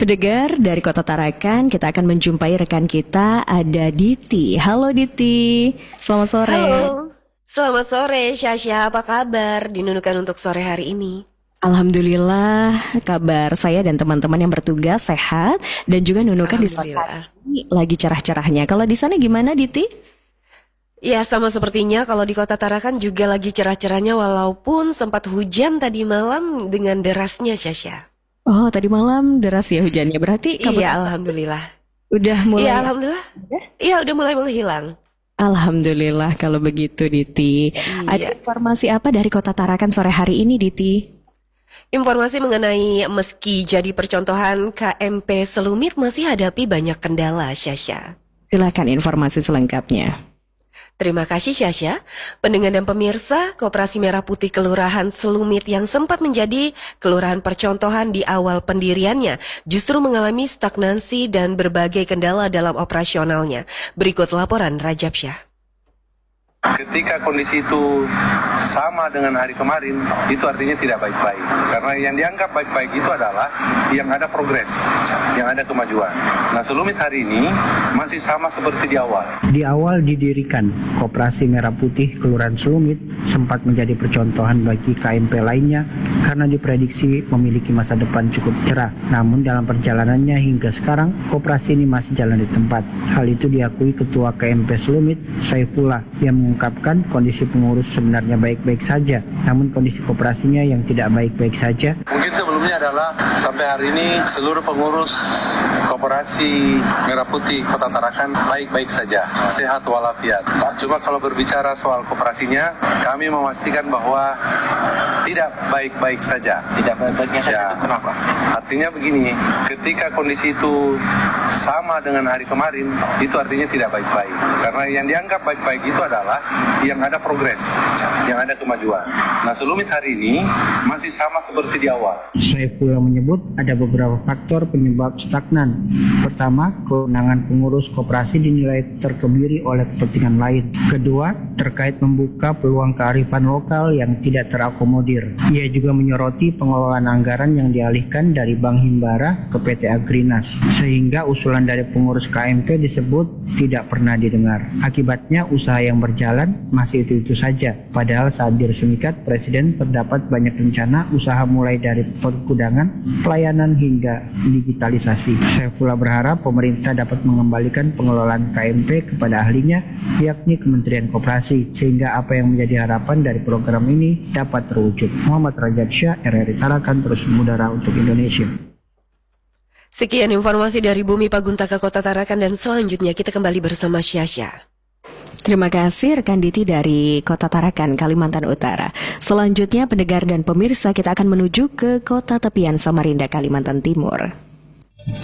Pendengar dari Kota Tarakan, kita akan menjumpai rekan kita, ada Diti. Halo Diti, selamat sore. Halo, selamat sore Syasya, apa kabar dinunukan untuk sore hari ini? Alhamdulillah, kabar saya dan teman-teman yang bertugas sehat dan juga nunukan di sore hari ini lagi cerah-cerahnya. Kalau di sana gimana Diti? Ya sama sepertinya kalau di Kota Tarakan juga lagi cerah-cerahnya walaupun sempat hujan tadi malam dengan derasnya Syasya. Oh, tadi malam deras ya hujannya, berarti kabut Iya, alhamdulillah. udah mulai. Iya, alhamdulillah. Iya, udah mulai menghilang. Alhamdulillah kalau begitu Diti. Ada Iya. informasi apa dari Kota Tarakan sore hari ini Diti? Informasi mengenai meski jadi percontohan KMP Selumit masih hadapi banyak kendala Syasya. Silakan informasi selengkapnya. Terima kasih Syasya. Pendengar dan pemirsa, Koperasi Merah Putih Kelurahan Selumit yang sempat menjadi kelurahan percontohan di awal pendiriannya justru mengalami stagnansi dan berbagai kendala dalam operasionalnya. Berikut laporan Rajab Syah. Ketika kondisi itu sama dengan hari kemarin, itu artinya tidak baik-baik. Karena yang dianggap baik-baik itu adalah yang ada progres, yang ada kemajuan. Nah, Selumit hari ini masih sama seperti di awal. Di awal didirikan, Koperasi Merah Putih Kelurahan Selumit sempat menjadi percontohan bagi KMP lainnya karena diprediksi memiliki masa depan cukup cerah. Namun dalam perjalanannya hingga sekarang, koperasi ini masih jalan di tempat. Hal itu diakui Ketua KMP Selumit, Saifullah, yang mengungkapkan kondisi pengurus sebenarnya baik-baik saja, namun kondisi koperasinya yang tidak baik-baik saja. Mungkin sebelumnya adalah sampai hari ini seluruh pengurus Koperasi Merah Putih Kota Tarakan baik-baik saja, sehat walafiat. Cuma kalau berbicara soal koperasinya, kami memastikan bahwa tidak baik-baik saja. Tidak baik-baiknya saja, Ya. kenapa? Artinya begini, ketika kondisi itu sama dengan hari kemarin, itu artinya tidak baik-baik. Karena yang dianggap baik-baik itu adalah yang ada progres, yang ada kemajuan. Nah, Selumit hari ini masih sama seperti di awal. Saifullah menyebut ada beberapa faktor penyebab stagnan. Pertama, kewenangan pengurus koperasi dinilai terkebiri oleh kepentingan lain. Kedua, terkait membuka peluang kearifan lokal yang tidak terakomodir. Ia juga menyoroti pengelolaan anggaran yang dialihkan dari Bank Himbara ke PT Agrinas, sehingga usulan dari pengurus KMP disebut tidak pernah didengar. Akibatnya usaha yang berjalan masih itu-itu saja. Padahal saat diresmikan Presiden terdapat banyak rencana usaha mulai dari pergudangan, pelayanan hingga digitalisasi. Saifullah berharap pemerintah dapat mengembalikan pengelolaan KMP kepada ahlinya, yakni Kementerian Koperasi, sehingga apa yang menjadi harapan dari program ini dapat terwujud. Muhammad Rajab Syah, RRI Tarakan, terus mengudara untuk Indonesia. Sekian informasi dari Bumi Paguntaka Kota Tarakan dan selanjutnya kita kembali bersama Syasya. Terima kasih rekan Diti dari Kota Tarakan, Kalimantan Utara. Selanjutnya pendengar dan pemirsa, kita akan menuju ke Kota Tepian Samarinda, Kalimantan Timur.